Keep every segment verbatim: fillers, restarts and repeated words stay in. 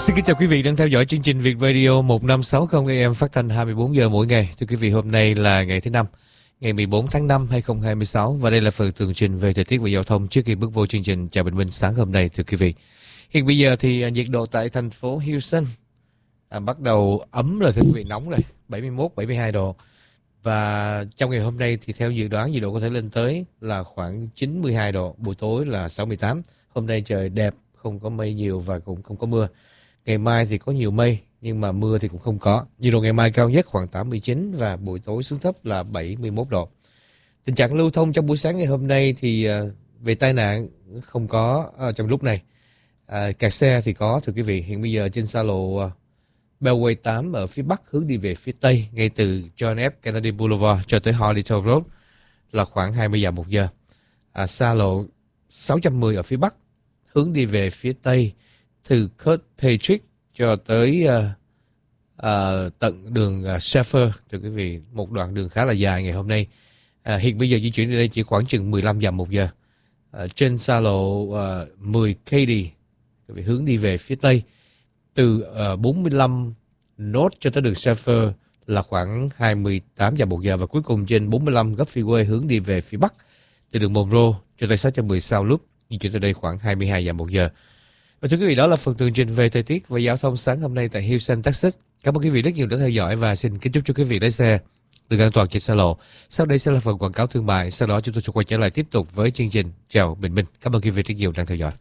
Xin kính chào quý vị đang theo dõi chương trình Việt Radio một năm sáu không A M phát thanh hai mươi bốn giờ mỗi ngày. Thưa quý vị, hôm nay là ngày thứ năm, ngày mười bốn tháng năm hai không hai sáu và đây là phần tường trình về thời tiết và giao thông trước khi bước vô chương trình chào bình minh sáng hôm nay. Thưa quý vị, hiện bây giờ thì nhiệt độ tại thành phố Houston à, bắt đầu ấm rồi, thưa quý vị, nóng rồi, bảy mươi mốt, bảy mươi hai độ. Và trong ngày hôm nay thì theo dự đoán nhiệt độ có thể lên tới là khoảng chín mươi hai độ, buổi tối là sáu mươi tám. Hôm nay trời đẹp, không có mây nhiều và cũng không có mưa. Ngày mai thì có nhiều mây nhưng mà mưa thì cũng không có. Nhiệt độ ngày mai cao nhất khoảng tám mươi chín và buổi tối xuống thấp là bảy mươi mốt độ. Tình trạng lưu thông trong buổi sáng ngày hôm nay thì uh, về tai nạn không có uh, trong lúc này. Uh, kẹt xe thì có, thưa quý vị. Hiện bây giờ trên xa lộ uh, Beltway tám ở phía bắc hướng đi về phía tây, ngay từ John F. Kennedy Boulevard cho tới Harley-Toll Road là khoảng hai mươi dặm một giờ. Uh, xa lộ sáu trăm mười ở phía bắc hướng đi về phía tây từ Kirkpatrick cho tới uh, uh, tận đường uh, Sheffer, thưa quý vị, một đoạn đường khá là dài ngày hôm nay. Uh, hiện bây giờ di chuyển đi đây chỉ khoảng chừng mười lăm dặm một giờ. Uh, trên xa lộ uh, mười Katy, quý vị hướng đi về phía tây từ uh, bốn mươi lăm North cho tới đường Sheffer là khoảng hai mươi tám dặm một giờ, và cuối cùng trên bốn mươi lăm Gulf Freeway hướng đi về phía bắc từ đường Monroe cho tới sáu trăm mười South Loop di chuyển tới đây khoảng hai mươi hai dặm một giờ. Và thưa quý vị, đó là phần tường trình về thời tiết và giao thông sáng hôm nay tại Houston, Texas. Cảm ơn quý vị rất nhiều đã theo dõi và xin kính chúc cho quý vị lái xe được an toàn trên xa lộ. Sau đây sẽ là phần quảng cáo thương mại, sau đó chúng tôi sẽ quay trở lại tiếp tục với chương trình chào bình minh. Cảm ơn quý vị rất nhiều đang theo dõi.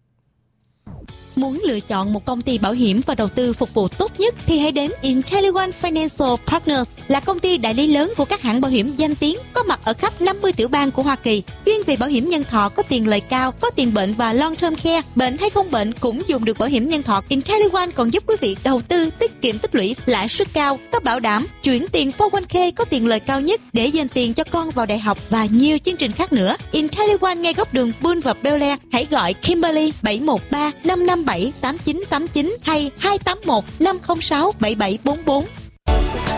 Muốn lựa chọn một công ty bảo hiểm và đầu tư phục vụ tốt nhất thì hãy đến IntelliOne Financial Partners, là công ty đại lý lớn của các hãng bảo hiểm danh tiếng, có mặt ở khắp năm mươi tiểu bang của Hoa Kỳ, chuyên về bảo hiểm nhân thọ có tiền lời cao, có tiền bệnh và long term care, bệnh hay không bệnh cũng dùng được bảo hiểm nhân thọ. IntelliOne còn giúp quý vị đầu tư, tiết kiệm tích lũy, lãi suất cao, có bảo đảm, chuyển tiền four oh one k có tiền lời cao nhất để dành tiền cho con vào đại học và nhiều chương trình khác nữa. IntelliOne ngay góc đường Bull và Bel Air. Hãy gọi Kimberly bảy một ba năm năm bảy tám chín tám chín hay hai tám một năm không sáu bảy bảy bốn bốn